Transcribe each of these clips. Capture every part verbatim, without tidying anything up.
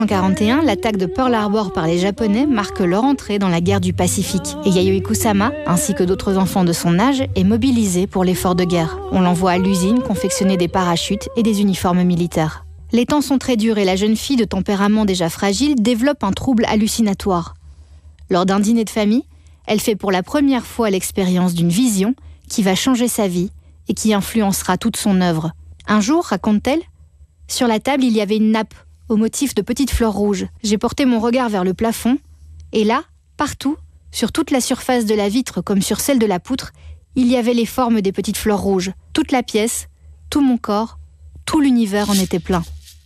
En mille neuf cent quarante et un, l'attaque de Pearl Harbor par les Japonais marque leur entrée dans la guerre du Pacifique. Et Yayoi Kusama, ainsi que d'autres enfants de son âge, est mobilisé pour l'effort de guerre. On l'envoie à l'usine confectionner des parachutes et des uniformes militaires. Les temps sont très durs et la jeune fille de tempérament déjà fragile développe un trouble hallucinatoire. Lors d'un dîner de famille, elle fait pour la première fois l'expérience d'une vision qui va changer sa vie et qui influencera toute son œuvre. Un jour, raconte-t-elle, sur la table il y avait une nappe au motif de petites fleurs rouges. J'ai porté mon regard vers le plafond, et là, partout, sur toute la surface de la vitre comme sur celle de la poutre, il y avait les formes des petites fleurs rouges. Toute la pièce, tout mon corps, tout l'univers en était plein.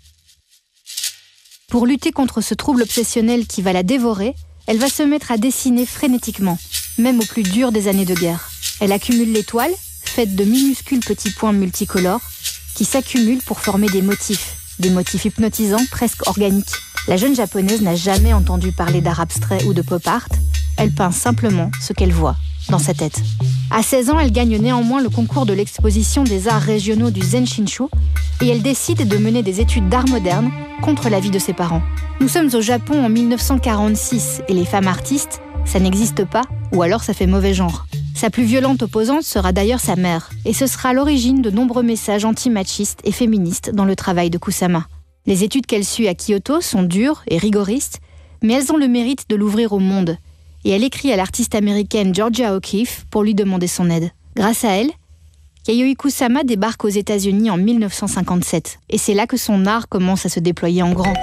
Pour lutter contre ce trouble obsessionnel qui va la dévorer, elle va se mettre à dessiner frénétiquement, même au plus dur des années de guerre. Elle accumule les toiles, faites de minuscules petits points multicolores, qui s'accumulent pour former des motifs. Des motifs hypnotisants, presque organiques. La jeune japonaise n'a jamais entendu parler d'art abstrait ou de pop art. Elle peint simplement ce qu'elle voit dans sa tête. À seize ans, elle gagne néanmoins le concours de l'exposition des arts régionaux du Zenshinshu et elle décide de mener des études d'art moderne contre l'avis de ses parents. Nous sommes au Japon en mille neuf cent quarante-six et les femmes artistes, ça n'existe pas ou alors ça fait mauvais genre. Sa plus violente opposante sera d'ailleurs sa mère, et ce sera à l'origine de nombreux messages anti-machistes et féministes dans le travail de Kusama. Les études qu'elle suit à Kyoto sont dures et rigoristes, mais elles ont le mérite de l'ouvrir au monde, et elle écrit à l'artiste américaine Georgia O'Keeffe pour lui demander son aide. Grâce à elle, Yayoi Kusama débarque aux États-Unis en mille neuf cent cinquante-sept, et c'est là que son art commence à se déployer en grand.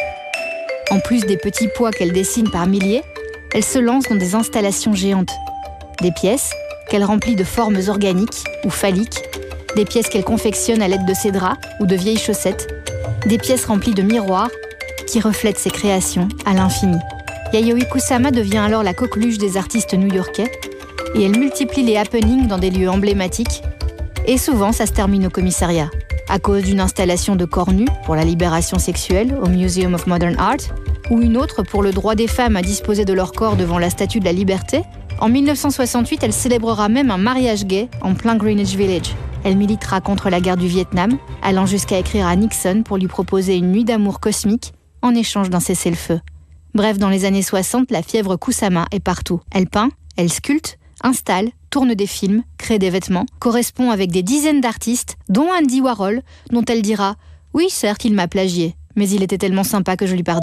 En plus des petits pois qu'elle dessine par milliers, elle se lance dans des installations géantes. Des pièces qu'elle remplit de formes organiques ou phalliques, des pièces qu'elle confectionne à l'aide de ses draps ou de vieilles chaussettes, des pièces remplies de miroirs qui reflètent ses créations à l'infini. Yayoi Kusama devient alors la coqueluche des artistes new-yorkais et elle multiplie les happenings dans des lieux emblématiques et souvent ça se termine au commissariat à cause d'une installation de corps nus pour la libération sexuelle au Museum of Modern Art ou une autre pour le droit des femmes à disposer de leur corps devant la Statue de la Liberté. En mille neuf cent soixante-huit, elle célébrera même un mariage gay en plein Greenwich Village. Elle militera contre la guerre du Vietnam, allant jusqu'à écrire à Nixon pour lui proposer une nuit d'amour cosmique en échange d'un cessez-le-feu. Bref, dans les années soixante, la fièvre Kusama est partout. Elle peint, elle sculpte, installe, tourne des films, crée des vêtements, correspond avec des dizaines d'artistes, dont Andy Warhol, dont elle dira « Oui, certes, il m'a plagié, mais il était tellement sympa que je lui pardonne ».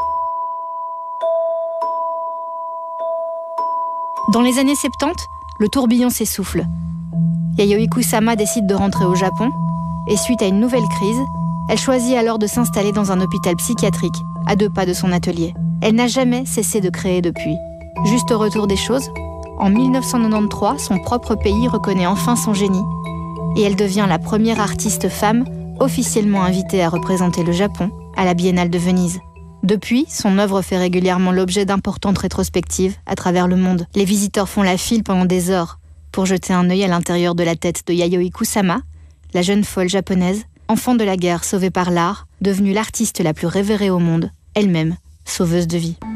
Dans les années soixante-dix, le tourbillon s'essouffle. Yayoi Kusama décide de rentrer au Japon et suite à une nouvelle crise, elle choisit alors de s'installer dans un hôpital psychiatrique à deux pas de son atelier. Elle n'a jamais cessé de créer depuis. Juste au retour des choses, en mille neuf cent quatre-vingt-treize, son propre pays reconnaît enfin son génie et elle devient la première artiste femme officiellement invitée à représenter le Japon à la Biennale de Venise. Depuis, son œuvre fait régulièrement l'objet d'importantes rétrospectives à travers le monde. Les visiteurs font la file pendant des heures pour jeter un œil à l'intérieur de la tête de Yayoi Kusama, la jeune folle japonaise, enfant de la guerre sauvée par l'art, devenue l'artiste la plus révérée au monde, elle-même sauveuse de vie.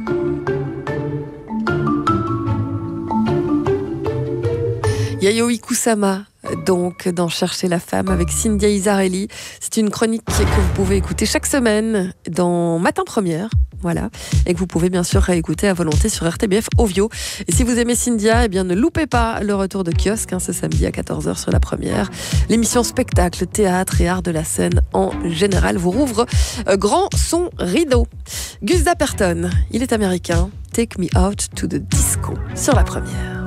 Yayoi Kusama, donc, dans Chercher la femme avec Cynthia Isarelli. C'est une chronique que vous pouvez écouter chaque semaine dans Matin Première, voilà, et que vous pouvez bien sûr réécouter à volonté sur R T B F Ovio. Et si vous aimez Cynthia, eh bien ne loupez pas le retour de Kiosque, hein, ce samedi à quatorze heures sur la Première. L'émission spectacle, théâtre et art de la scène en général vous rouvre euh, grand son rideau. Gus Dapperton, il est américain. Take Me Out to the Disco sur la Première.